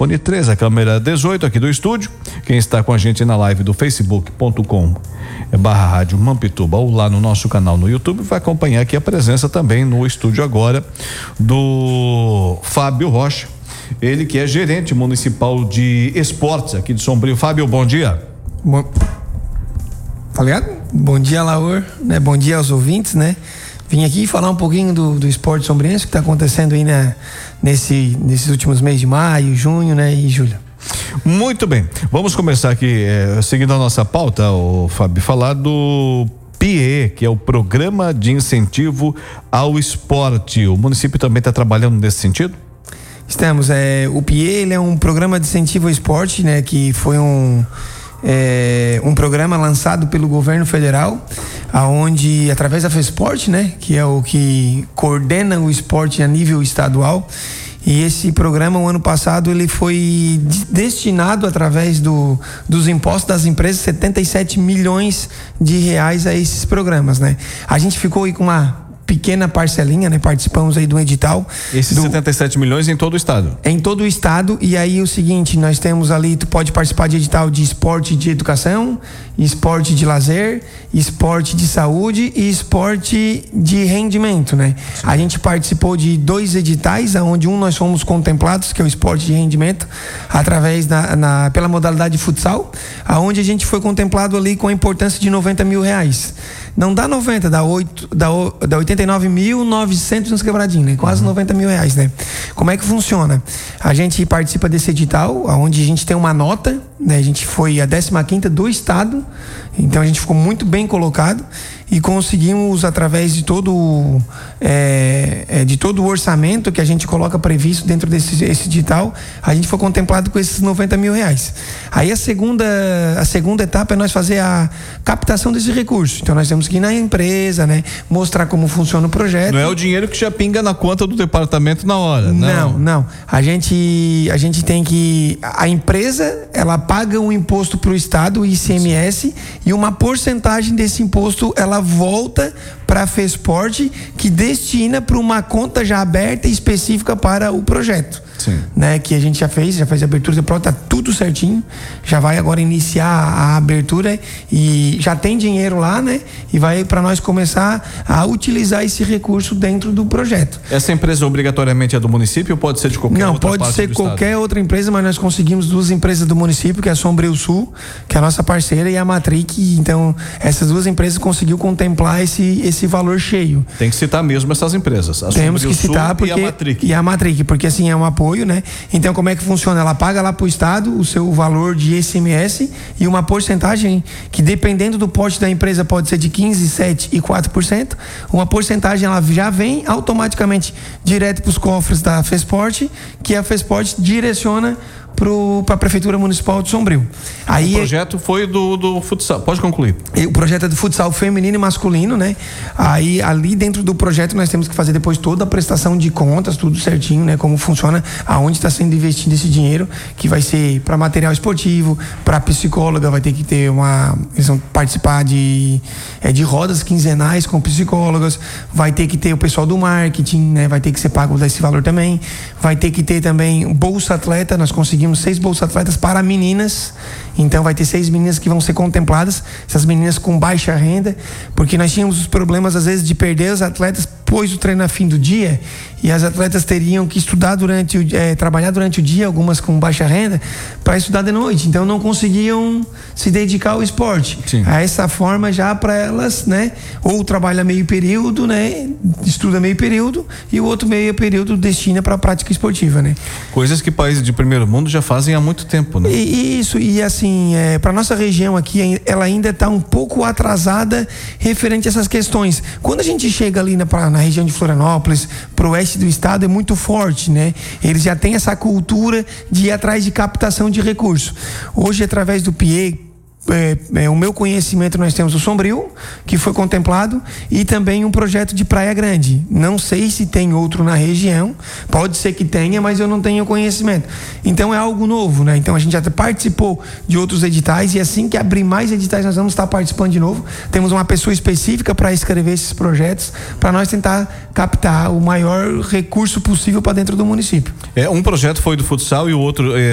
microfone 13, a câmera 18 aqui do estúdio. Quem está com a gente na live do facebook.com/rádio Mampituba ou lá no nosso canal no YouTube vai acompanhar aqui a presença também no estúdio agora do Fábio Rocha, ele que é gerente municipal de esportes aqui de Sombrio. Fábio, bom dia. Tá ligado? Bom dia, Laur, né? Bom dia aos ouvintes, né? Vim aqui falar um pouquinho do esporte sombriense que está acontecendo aí, né? Nesses últimos meses de maio, junho, né? E julho. Muito bem, vamos começar aqui, seguindo a nossa pauta, o Fábio, falar do PIE, que é o Programa de Incentivo ao Esporte. O município também está trabalhando nesse sentido? Estamos, o PIE, ele é um programa de incentivo ao esporte, né? Que foi um programa lançado pelo governo federal, aonde através da FESPORT, né, que é o que coordena o esporte a nível estadual, e esse programa, o ano passado, ele foi destinado através dos impostos das empresas 77 milhões de reais a esses programas, né? A gente ficou aí com uma pequena parcelinha, né? Participamos aí do edital. Esses 77 milhões em todo o estado? Em todo o estado, e aí o seguinte, nós temos ali, tu pode participar de edital de esporte de educação, esporte de lazer, esporte de saúde e esporte de rendimento, né? Sim. A gente participou de 2 editais, onde nós fomos contemplados, que é o esporte de rendimento, através pela modalidade futsal, aonde a gente foi contemplado ali com a importância de 90 mil reais. Não dá 90, dá 89.900 nos quebradinhos, né? Quase 90 mil reais, né? Como é que funciona? A gente participa desse edital, onde a gente tem uma nota, né? A gente foi a 15ª do estado, então a gente ficou muito bem colocado e conseguimos, através de todo o orçamento que a gente coloca previsto dentro desse edital, a gente foi contemplado com esses 90 mil reais. Aí a segunda etapa é nós fazer a captação desse recurso. Então nós temos que ir na empresa, né? Mostrar como funciona o projeto. Não é o dinheiro que já pinga na conta do departamento na hora, não. A gente tem que... A empresa, ela paga um imposto para o estado, o ICMS, e uma porcentagem desse imposto, ela volta para a FESPORT, que destina para uma conta já aberta e específica para o projeto. Sim. Né? Que a gente já fez a abertura, tá tudo certinho, já vai agora iniciar a abertura e já tem dinheiro lá, né? E vai para nós começar a utilizar esse recurso dentro do projeto. Essa empresa obrigatoriamente é do município ou pode ser de qualquer outra parte do estado? Não, pode ser qualquer outra empresa, mas nós conseguimos 2 empresas do município, que é a Sombrio Sul, que é a nossa parceira, e a Matric. Então essas 2 empresas conseguiu contemplar esse valor cheio. Tem que citar mesmo essas empresas, a Temos Sombrio que citar Sul e a Matric, porque assim é um apoio, né? Então como é que funciona? Ela paga lá pro estado o seu valor de ICMS e uma porcentagem que, dependendo do porte da empresa, pode ser de 15%, 7% e 4%. Uma porcentagem ela já vem automaticamente direto para os cofres da FESPORT, que a FESPORT direciona para a Prefeitura Municipal de Sombrio. Aí, o projeto foi do futsal, pode concluir. O projeto é do futsal feminino e masculino, né? Aí ali dentro do projeto nós temos que fazer depois toda a prestação de contas, tudo certinho, né? Como funciona, aonde está sendo investido esse dinheiro, que vai ser para material esportivo, para psicóloga, vai ter que ter eles vão participar de rodas quinzenais com psicólogas, vai ter que ter o pessoal do marketing, né? Vai ter que ser pago desse valor também, vai ter que ter também Bolsa Atleta, nós conseguimos 6 Bolsa Atletas para meninas, então vai ter 6 meninas que vão ser contempladas, essas meninas com baixa renda, porque nós tínhamos os problemas às vezes de perder os atletas pois o treino a fim do dia, e as atletas teriam que estudar trabalhar durante o dia, algumas com baixa renda, para estudar de noite, então não conseguiam se dedicar ao esporte. Sim. A essa forma já para elas, né, ou trabalha meio período, né, estuda meio período, e o outro meio período destina para a prática esportiva, né? Coisas que países de primeiro mundo já fazem há muito tempo, né? Isso, e assim, para nossa região aqui, ela ainda está um pouco atrasada referente a essas questões. Quando a gente chega ali na região de Florianópolis, pro oeste do estado, é muito forte, né? Eles já têm essa cultura de ir atrás de captação de recursos. Hoje, através do PIE, o meu conhecimento, nós temos o Sombrio, que foi contemplado, e também um projeto de Praia Grande. Não sei se tem outro na região, pode ser que tenha, mas eu não tenho conhecimento. Então é algo novo, né? Então a gente já participou de outros editais, e assim que abrir mais editais nós vamos estar participando de novo. Temos uma pessoa específica para escrever esses projetos, para nós tentar captar o maior recurso possível para dentro do município. Um projeto foi do futsal e o outro